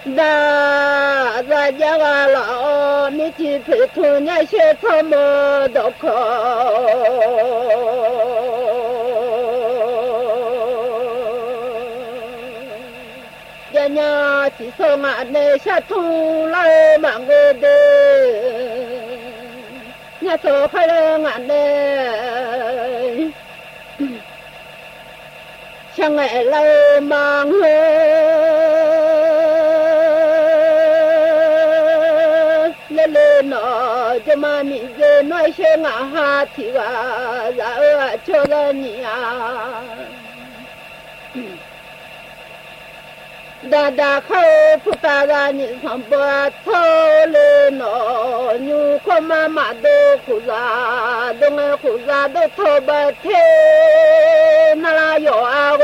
나 자자가라 미치 페토냐 셰타모 도코 야냐 지성아 내 샤통라 망고데 냐서 활용 안돼 상해 라 망해 nó cho mà mình giờ nói sẽ ngã hát thì là ra cho ra nhà đã khâu phụ ta ra những thằng bò thâu lên nó như con mà đồ cụ già đồ thâu bờ thế nó là nhỏ ao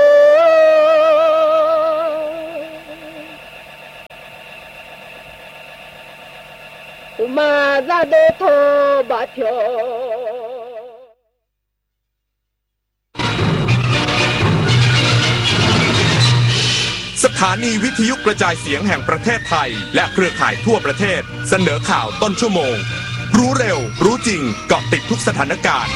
มาซาเดโทบาเทอสถานีวิทยุกระจายเสียงแห่งประเทศไทยและเครือข่ายทั่วประเทศเสนอข่าวต้นชั่วโมงรู้เร็วรู้จริงเกาะติดทุกสถานการณ์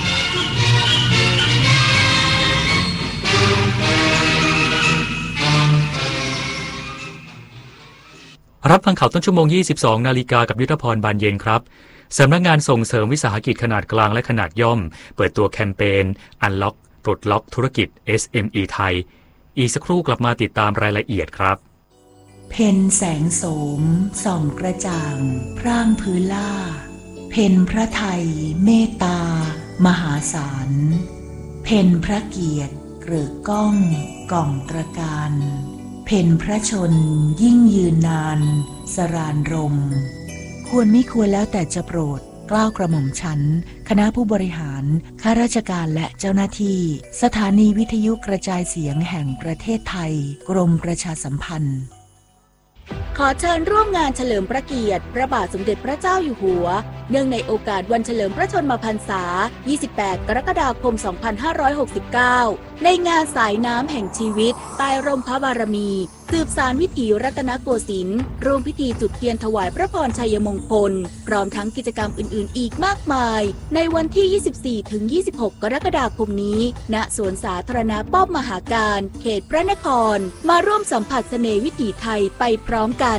รับฟังข่าวต้นชั่วโมง 22 นาฬิกากับยุทธพรบานเย็นครับสำนักงานส่งเสริมวิสาหกิจขนาดกลางและขนาดย่อมเปิดตัวแคมเปญ Unlock ปลดล็อกธุรกิจ SME ไทยอีกสักครู่กลับมาติดตามรายละเอียดครับเพ็ญแสงโสมส่องกระจ่างพร่างพื้นล่าเพ็ญพระไทยเมตตามหาศาลเพ็ญพระเกียรติเกริกก้องก่องตระการเพ็ญพระชนยิ่งยืนนานสรานรมควรไม่ควรแล้วแต่จะโปรดเกล้ากระหม่อมฉันคณะผู้บริหารข้าราชการและเจ้าหน้าที่สถานีวิทยุกระจายเสียงแห่งประเทศไทยกรมประชาสัมพันธ์ขอเชิญร่วมงานเฉลิมพระเกียรติพระบาทสมเด็จพระเจ้าอยู่หัวเนื่องในโอกาสวันเฉลิมพระชนมพรรษา 28 กรกฎาคม 2569 ในงานสายน้ำแห่งชีวิตใต้ร่มพระบารมีสืบสานวิถีรัตนโกสินทร์ร่วมพิธีจุดเทียนถวายพระพรชัยมงคลพร้อมทั้งกิจกรรมอื่นๆอีกมากมายในวันที่ 24-26 กรกฎาคมนี้ณสวนสาธารณะป้อมมหาการเขตพระนครมาร่วมสัมผัสเสน่ห์วิถีไทยไปพร้อมกัน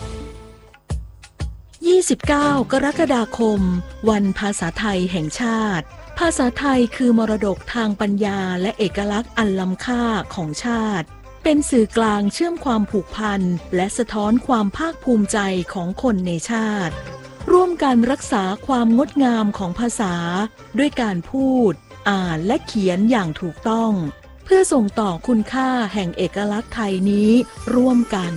29 กรกฎาคมวันภาษาไทยแห่งชาติภาษาไทยคือมรดกทางปัญญาและเอกลักษณ์อันล้ำค่าของชาติเป็นสื่อกลางเชื่อมความผูกพันและสะท้อนความภาคภูมิใจของคนในชาติร่วมกันรักษาความงดงามของภาษาด้วยการพูดอ่านและเขียนอย่างถูกต้องเพื่อส่งต่อคุณค่าแห่งเอกลักษณ์ไทยนี้ร่วมกัน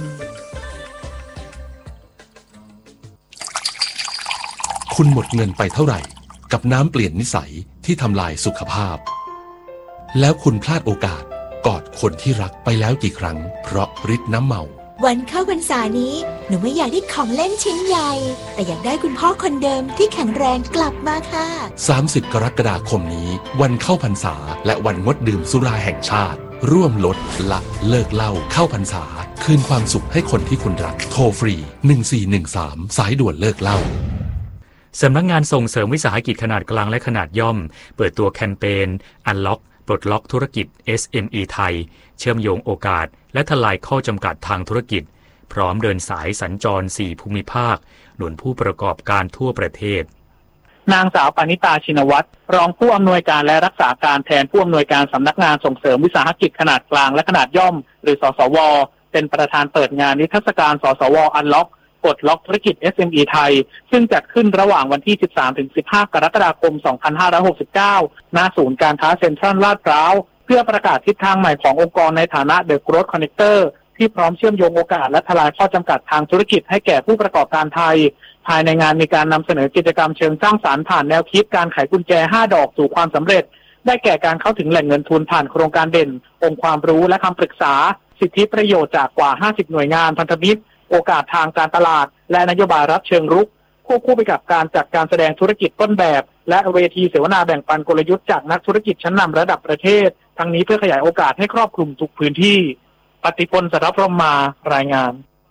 คุณหมดเงินไปเท่าไหร่กับน้ำเปลี่ยนนิสัยที่ทำลายสุขภาพแล้วคุณพลาดโอกาสกอดคนที่รักไปแล้วกี่ครั้งเพราะฤทธิ์น้ำเมาวันเข้าพรรษานี้หนูไม่อยากได้ของเล่นชิ้นใหญ่แต่อยากได้คุณพ่อคนเดิมที่แข็งแรงกลับมาค่ะ 30 กรกฎาคมนี้วันเข้าพรรษาและวันงดดื่มสุราแห่งชาติร่วมลดละเลิกเหล้าเข้าพรรษาคืนความสุขให้คนที่คุณรักโทรฟรี1413สายด่วนเลิกเหล้าสำนักงานส่งเสริมวิสาหกิจขนาดกลางและขนาดย่อมเปิดตัวแคมเปญ Unlock ปลดล็อกธุรกิจ SME ไทยเชื่อมโยงโอกาสและทลายข้อจำกัดทางธุรกิจพร้อมเดินสายสัญจร4ภูมิภาคหนุนผู้ประกอบการทั่วประเทศนางสาวปณิตาชินวัตรรองผู้อำนวยการและรักษาการแทนผู้อำนวยการสำนักงานส่งเสริมวิสาหกิจขนาดกลางและขนาดย่อมหรือสสวเป็นประธานเปิดงานนิทรรศการสสว Unlockปลดล็อกธุรกิจ SME ไทยซึ่งจัดขึ้นระหว่างวันที่ 13-15 กรกฎาคม 2569 ณ ศูนย์การค้าเซ็นทรัลลาดพร้าวเพื่อประกาศทิศทางใหม่ขององค์กรในฐานะ The Growth Connector ที่พร้อมเชื่อมโยงโอกาสและทลายข้อจำกัดทางธุรกิจให้แก่ผู้ประกอบการไทยภายในงานมีการนำเสนอกิจกรรมเชิงสร้างสรรค์ผ่านแนวคิดการไขกุญแจ5ดอกสู่ความสำเร็จได้แก่การเข้าถึงแหล่งเงินทุนผ่านโครงการเด่นองค์ความรู้และคำปรึกษาสิทธิประโยชน์จากกว่า 50 หน่วยงานพันธมิตรโอกาสทางการตลาดและนโยบายรับเชิงรุกควบคู่ไปกับการจัดการแสดงธุรกิจต้นแบบและเวทีเสวนาแบ่งปันกลยุทธ์จากนักธุรกิจชั้นนำระดับประเทศทั้งนี้เพื่อขยายโอกาสให้ครอบคลุมทุกพื้นที่ปฏิพล สรพรหมมารายงาน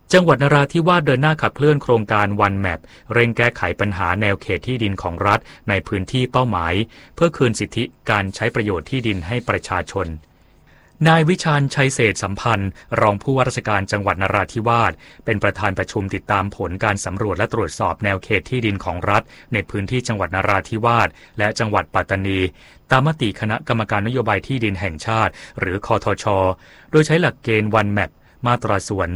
จังหวัดนราธิวาสเดินหน้าขับเคลื่อนโครงการ One Map เร่งแก้ไขปัญหาแนวเขตที่ดินของรัฐในพื้นที่เป้าหมายเพื่อคืนสิทธิการใช้ประโยชน์ที่ดินให้ประชาชนนายวิชาญชัยเศรษฐสัมพันธ์รองผู้ว่าราชการจังหวัดนราธิวาสเป็นประธานประชุมติดตามผลการสำรวจและตรวจสอบแนวเขตที่ดินของรัฐในพื้นที่จังหวัดนราธิวาสและจังหวัดปัตตานีตามมติคณะกรรมการนโยบายที่ดินแห่งชาติหรือคทช.โดยใช้หลักเกณฑ์ One Map มาตราส่วน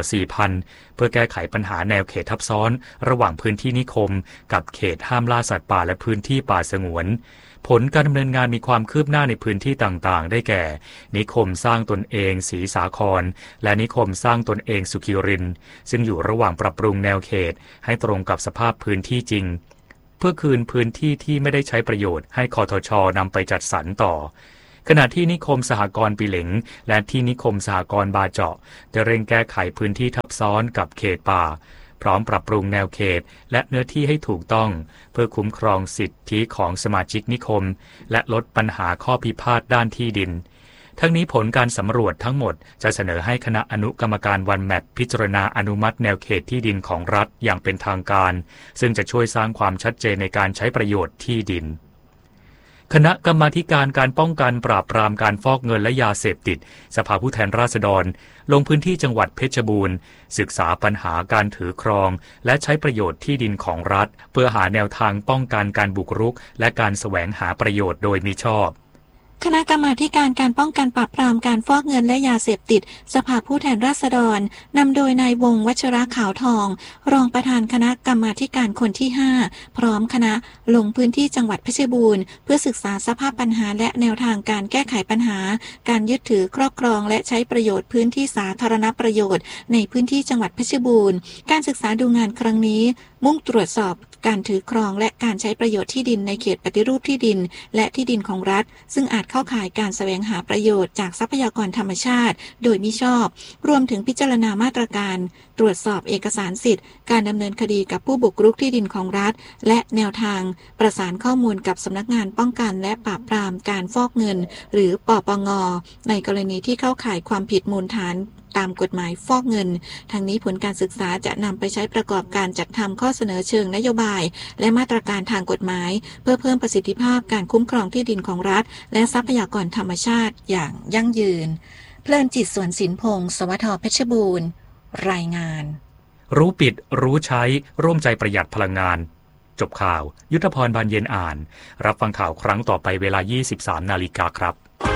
1/4,000 เพื่อแก้ไขปัญหาแนวเขตทับซ้อนระหว่างพื้นที่นิคมกับเขตห้ามล่าสัตว์ป่าและพื้นที่ป่าสงวนผลการดำเนินงานมีความคืบหน้าในพื้นที่ต่างๆได้แก่นิคมสร้างตนเองศรีสาครและนิคมสร้างตนเองสุขิรินทร์ซึ่งอยู่ระหว่างปรับปรุงแนวเขตให้ตรงกับสภาพพื้นที่จริงเพื่อคืนพื้นที่ที่ไม่ได้ใช้ประโยชน์ให้คทช.นำไปจัดสรรต่อขณะที่นิคมสหกรณ์ปิเหลงและที่นิคมสหกรณ์บาเจาะจะเร่งแก้ไขพื้นที่ทับซ้อนกับเขตป่าพร้อมปรับปรุงแนวเขตและเนื้อที่ให้ถูกต้องเพื่อคุ้มครองสิทธิของสมาชิกนิคมและลดปัญหาข้อพิพาทด้านที่ดินทั้งนี้ผลการสำรวจทั้งหมดจะเสนอให้คณะอนุกรรมการ One Map พิจารณาอนุมัติแนวเขตที่ดินของรัฐอย่างเป็นทางการซึ่งจะช่วยสร้างความชัดเจนในการใช้ประโยชน์ที่ดินคณะกรรมาธิการการป้องกันปราบปรามการฟอกเงินและยาเสพติดสภาผู้แทนราษฎรลงพื้นที่จังหวัดเพชรบูรณ์ศึกษาปัญหาการถือครองและใช้ประโยชน์ที่ดินของรัฐเพื่อหาแนวทางป้องกันการบุกรุกและการแสวงหาประโยชน์โดยมิชอบคณะกรรมาธิการการป้องกันปราบปรามการฟอกเงินและยาเสพติดสภาผู้แทนราษฎรนำโดยนายวงศ์วัชระขาวทองรองประธานคณะกรรมาธิการคนที่5พร้อมคณะลงพื้นที่จังหวัดเพชรบูรณ์เพื่อศึกษาสภาพปัญหาและแนวทางการแก้ไขปัญหาการยึดถือครอบครองและใช้ประโยชน์พื้นที่สาธารณประโยชน์ในพื้นที่จังหวัดเพชรบูรณ์การศึกษาดูงานครั้งนี้มุ่งตรวจสอบการถือครองและการใช้ประโยชน์ที่ดินในเขตปฏิรูปที่ดินและที่ดินของรัฐซึ่งอาจเข้าข่ายการแสวงหาประโยชน์จากทรัพยากรธรรมชาติโดยมิชอบรวมถึงพิจารณามาตรการตรวจสอบเอกสารสิทธิ์การดำเนินคดีกับผู้บุกรุกที่ดินของรัฐและแนวทางประสานข้อมูลกับสำนักงานป้องกันและปราบปรามการฟอกเงินหรือปปง.ในกรณีที่เข้าข่ายความผิดมูลฐานตามกฎหมายฟอกเงินทางนี้ผลการศึกษาจะนำไปใช้ประกอบการจัดทำข้อเสนอเชิงนโยบายและมาตรการทางกฎหมายเพื่อเพิ่มประสิทธิภาพการคุ้มครองที่ดินของรัฐและทรัพยากรธรรมชาติอย่างยั่งยืนเพลินจิตสวนสินพงศ์สวทเพชรบูรณ์รายงานรู้ปิดรู้ใช้ร่วมใจประหยัดพลังงานจบข่าวยุทธพรบานเย็นอ่านรับฟังข่าวครั้งต่อไปเวลา 23:00 น.ครับ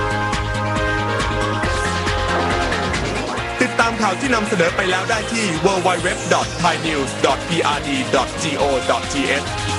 ติดตามข่าวที่นำเสนอไปแล้วได้ที่ www.thainews.prd.go.th